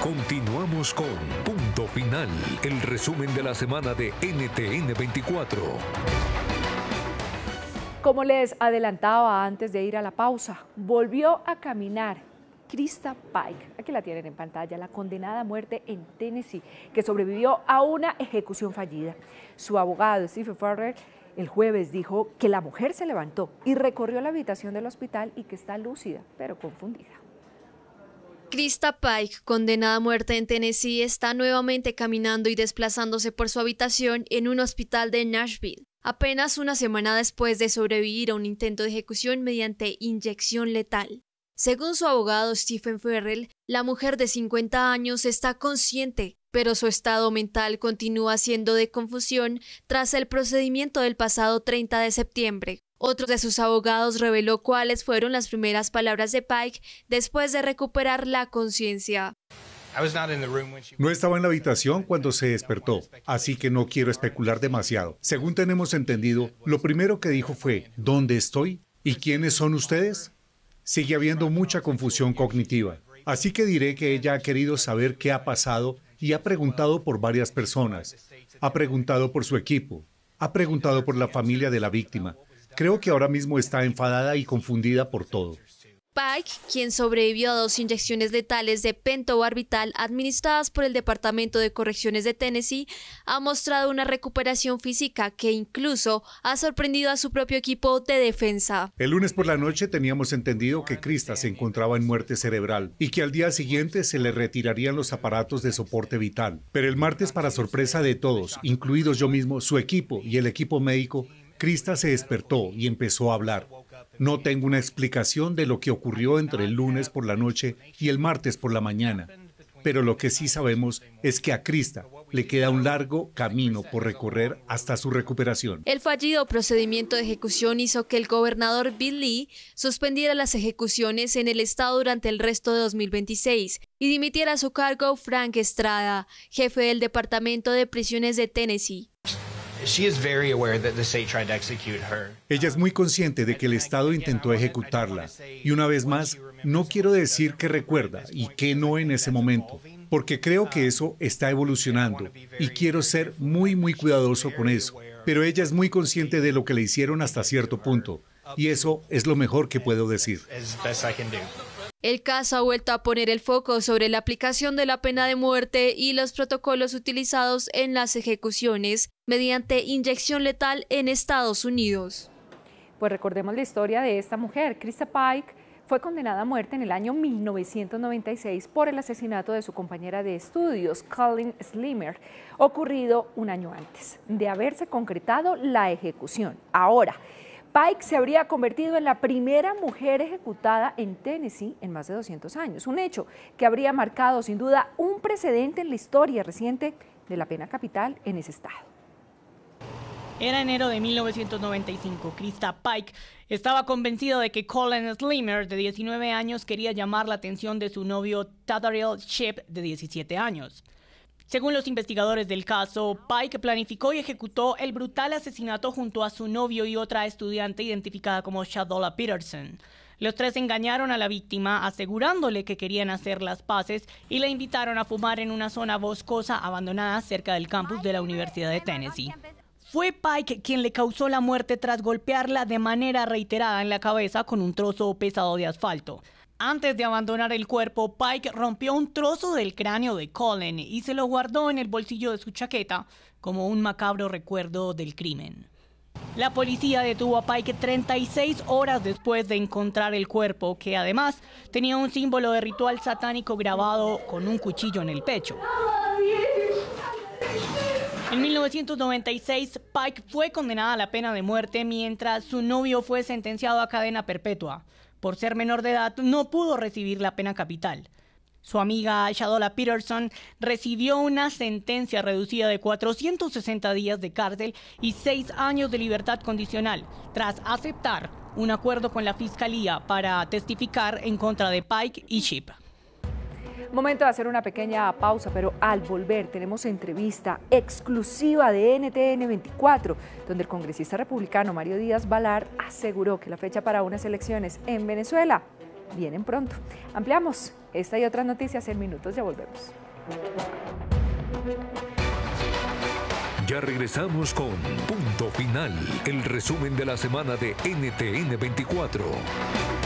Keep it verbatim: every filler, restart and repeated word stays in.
Continuamos con Punto Final, el resumen de la semana de N T N veinticuatro. Como les adelantaba antes de ir a la pausa, volvió a caminar Krista Pike. Aquí la tienen en pantalla, la condenada a muerte en Tennessee, que sobrevivió a una ejecución fallida. Su abogado, Stephen Farrell, el jueves dijo que la mujer se levantó y recorrió la habitación del hospital y que está lúcida, pero confundida. Krista Pike, condenada a muerte en Tennessee, está nuevamente caminando y desplazándose por su habitación en un hospital de Nashville, apenas una semana después de sobrevivir a un intento de ejecución mediante inyección letal. Según su abogado Stephen Farrell, la mujer de cincuenta años está consciente, pero su estado mental continúa siendo de confusión tras el procedimiento del pasado treinta de septiembre. Otro de sus abogados reveló cuáles fueron las primeras palabras de Pike después de recuperar la conciencia. No estaba en la habitación cuando se despertó, así que no quiero especular demasiado. Según tenemos entendido, lo primero que dijo fue, ¿dónde estoy? ¿Y quiénes son ustedes? Sigue habiendo mucha confusión cognitiva, así que diré que ella ha querido saber qué ha pasado y ha preguntado por varias personas. Ha preguntado por su equipo, ha preguntado por la familia de la víctima. Creo que ahora mismo está enfadada y confundida por todo. Pike, quien sobrevivió a dos inyecciones letales de pentobarbital administradas por el Departamento de Correcciones de Tennessee, ha mostrado una recuperación física que incluso ha sorprendido a su propio equipo de defensa. El lunes por la noche teníamos entendido que Krista se encontraba en muerte cerebral y que al día siguiente se le retirarían los aparatos de soporte vital. Pero el martes, para sorpresa de todos, incluidos yo mismo, su equipo y el equipo médico, Krista se despertó y empezó a hablar. No tengo una explicación de lo que ocurrió entre el lunes por la noche y el martes por la mañana, pero lo que sí sabemos es que a Krista le queda un largo camino por recorrer hasta su recuperación. El fallido procedimiento de ejecución hizo que el gobernador Bill Lee suspendiera las ejecuciones en el estado durante el resto de dos mil veintiséis y dimitiera a su cargo Frank Estrada, jefe del Departamento de Prisiones de Tennessee. Ella es muy consciente de que el Estado intentó ejecutarla. Y una vez más, no quiero decir que recuerda y que no en ese momento, porque creo que eso está evolucionando y quiero ser muy, muy cuidadoso con eso. Pero ella es muy consciente de lo que le hicieron hasta cierto punto, y eso es lo mejor que puedo decir. El caso ha vuelto a poner el foco sobre la aplicación de la pena de muerte y los protocolos utilizados en las ejecuciones mediante inyección letal en Estados Unidos. Pues recordemos la historia de esta mujer. Krista Pike fue condenada a muerte en el año mil novecientos noventa y seis por el asesinato de su compañera de estudios, Colleen Slimer, ocurrido un año antes de haberse concretado la ejecución. Ahora, Pike se habría convertido en la primera mujer ejecutada en Tennessee en más de doscientos años, un hecho que habría marcado sin duda un precedente en la historia reciente de la pena capital en ese estado. Era enero de mil novecientos noventa y cinco. Krista Pike estaba convencida de que Colleen Slimer, de diecinueve años, quería llamar la atención de su novio Tadariel Shipp, de diecisiete años. Según los investigadores del caso, Pike planificó y ejecutó el brutal asesinato junto a su novio y otra estudiante identificada como Shadola Peterson. Los tres engañaron a la víctima asegurándole que querían hacer las paces y la invitaron a fumar en una zona boscosa abandonada cerca del campus de la Universidad de Tennessee. Fue Pike quien le causó la muerte tras golpearla de manera reiterada en la cabeza con un trozo pesado de asfalto. Antes de abandonar el cuerpo, Pike rompió un trozo del cráneo de Colleen y se lo guardó en el bolsillo de su chaqueta como un macabro recuerdo del crimen. La policía detuvo a Pike treinta y seis horas después de encontrar el cuerpo, que además tenía un símbolo de ritual satánico grabado con un cuchillo en el pecho. En mil novecientos noventa y seis, Pike fue condenada a la pena de muerte mientras su novio fue sentenciado a cadena perpetua. Por ser menor de edad, no pudo recibir la pena capital. Su amiga Shadola Peterson recibió una sentencia reducida de cuatrocientos sesenta días de cárcel y seis años de libertad condicional, tras aceptar un acuerdo con la fiscalía para testificar en contra de Pike y Shipp. Momento de hacer una pequeña pausa, pero al volver tenemos entrevista exclusiva de N T N veinticuatro, donde el congresista republicano Mario Díaz Balart aseguró que la fecha para unas elecciones en Venezuela vienen pronto. Ampliamos esta y otras noticias en minutos, ya volvemos. Ya regresamos con Punto Final, el resumen de la semana de N T N veinticuatro.